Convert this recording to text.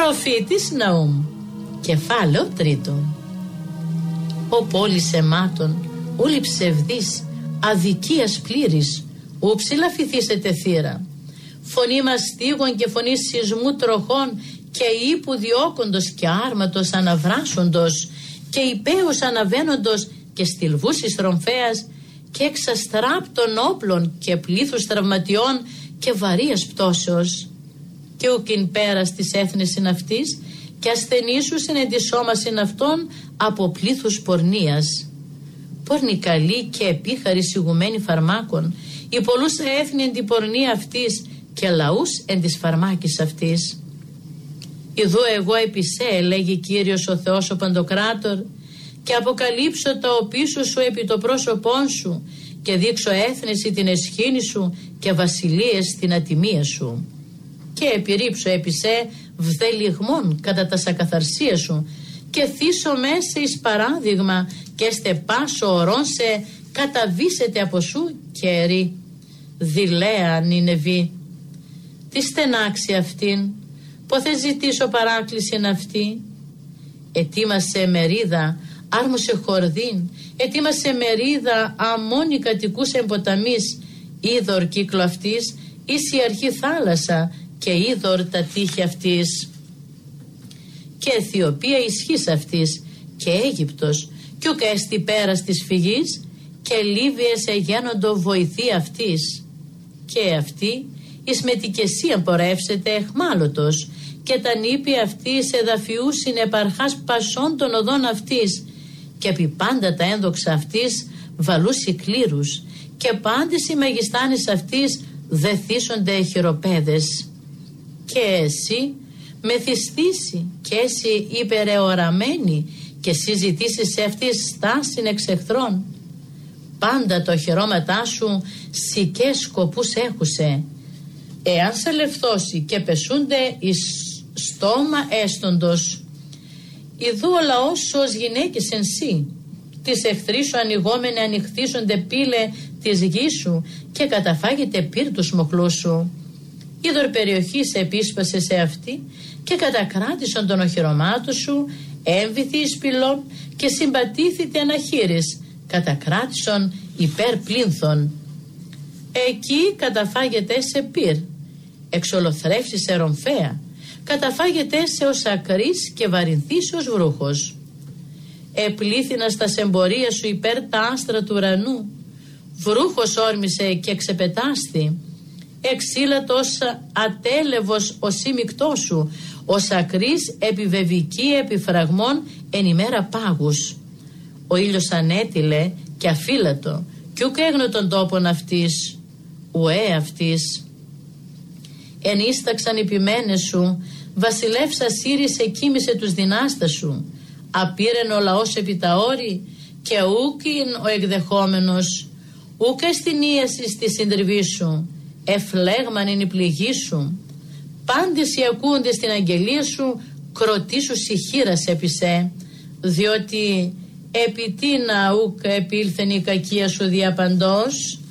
Προφήτης Ναούμ, κεφάλαιο 3. Ο πόλης αιμάτων, όλοι ψευδής, αδικίας πλήρης, ου ψηλαφηθήσετε θύρα. Φωνή μαστίγων και φωνή σεισμού τροχών και ύπου διώκοντος και άρματος αναβράσσοντος και υπέως αναβαίνοντος και στυλβούσης τρομφέας και εξαστράπτων όπλων και πλήθους τραυματιών και βαρίας πτώσεως. Και ουκιν πέρας της έθνης αυτής και ασθενήσουσιν εν τη σώμασιν αυτών από πλήθους πορνείας. Πορνικαλή και επίχαρη σιγουμένη φαρμάκων, η πολλούς έθνη εν την πορνεία αυτής και λαούς εν της φαρμάκης αυτής. Ιδού εγώ επισέ, λέγει Κύριος ο Θεός ο Παντοκράτορ, και αποκαλύψω τα οπίσου σου επί το πρόσωπόν σου και δείξω έθνηση την εσχήνη σου και βασιλείες την ατιμία σου. Και επιρρύψω επισέ βδελιγμών κατά τα σακαθαρσία σου και θύσω μέσα εις παράδειγμα και στεπάσω ορών σε καταβήσετε από σου κέρι. Δειλέα Νινεβή, τι στενάξει αυτήν, ποθε ζητήσω παράκλησιν αυτή. Ετοίμασε μερίδα, άρμωσε χορδίν, ετοίμασε μερίδα αμμόνι κατοικούς εμποταμής, είδωρ κύκλο αυτής, εις η αρχή θάλασσα και είδωρ τα τείχη αυτής. Και Αιθιοπία ισχύς αυτής και Αίγυπτος κι ουκ έστι πέρας της φυγής και Λίβιες εγένοντο βοηθή αυτής. Και αυτή εις μετικεσίαν πορεύσεται εχμάλωτος και τα νήπια αυτής εδαφιούσιν επαρχάς πασών των οδών αυτής και επί πάντα τα ένδοξα αυτής βαλούσι κλήρους και πάντες οι μεγιστάνες αυτής δεθίσονται χειροπέδες. Και εσύ μεθυστήσει και εσύ υπερεωραμένη και συζητήσεις σε αυτής στάσιν εξ εχθρών. Πάντα το χειρώματά σου σικές σκοπούς έχουσε. Εάν σε λευθώσει και πεσούνται εις στόμα έστοντος. Ιδού ο λαός σου ως γυναίκες εν σύ. Τις εχθροί σου ανοιγόμενοι ανοιχτήσονται πύλε της γης σου και καταφάγεται πύρ τους μοχλούς σου. Είδωρ περιοχή σε επίσπασε σε αυτή και κατακράτησαν τον οχυρωμάτου σου έμβηθη εις πυλών και συμπατήθητε αναχείρης κατακράτησαν υπέρ πλήνθων. Εκεί καταφάγεται σε πύρ, εξολοθρεύσει σε ρομφαία, καταφάγεται σε ως ακρής και βαρυνθείς ως βρούχος. Επλήθυνα στα εμπορία σου υπέρ τα άστρα του ουρανού, βρούχος όρμησε και ξεπετάστη. Εξήλατος ατέλευος ο σύμικτός σου, ως ακρής επιβεβική επιφραγμών εν ημέρα πάγους. Ο ήλιος ανέτειλε και αφύλατο κι ουκ έγνω τον τόπον αυτής, ουέ αυτής. Ενίσταξαν οι ποιμένες σου, βασιλεύσα Σύρης εκοίμησε τους δυνάστας σου. Απήρεν ο λαός επί τα όρη και ούκιν ο εκδεχόμενος, ούκ εστινίαση στη συντριβή σου. Εφλέγμαν είναι η πληγή σου. Πάντες οι ακούοντες στην αγγελία σου κροτήσου συχήρας επισέ, διότι επί τίνα ούκ επήλθεν η κακία σου διαπαντός.